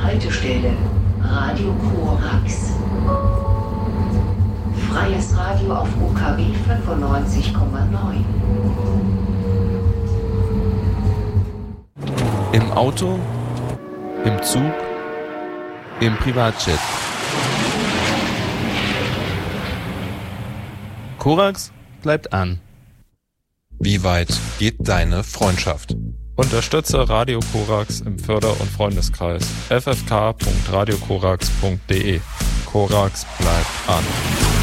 Haltestelle Radio Korax. Freies Radio auf UKW 95,9. Im Auto, im Zug, im Privatjet. Korax bleibt an. Wie weit geht deine Freundschaft? Unterstütze Radio Korax im Förder- und Freundeskreis ffk.radiokorax.de. Korax bleibt an.